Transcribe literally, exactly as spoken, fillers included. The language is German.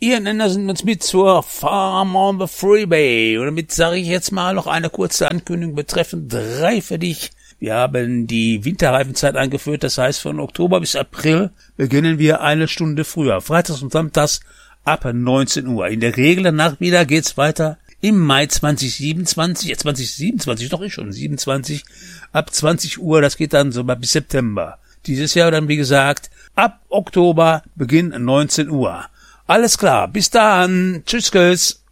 Ian Anderson uns mit zur Farm on the Freeway. Und damit sage ich jetzt mal noch eine kurze Ankündigung betreffend Reife dich. Wir haben die Winterreifenzeit eingeführt, das heißt von Oktober bis April beginnen wir eine Stunde früher. Freitags und Samstags ab neunzehn Uhr. In der Regel danach wieder geht's weiter im Mai zwanzig siebenundzwanzig, ja zwanzig siebenundzwanzig, doch ist schon siebenundzwanzig, ab zwanzig Uhr, das geht dann so mal bis September. Dieses Jahr dann, wie gesagt, ab Oktober, Beginn neunzehn Uhr. Alles klar, bis dann, tschüss, tschüss.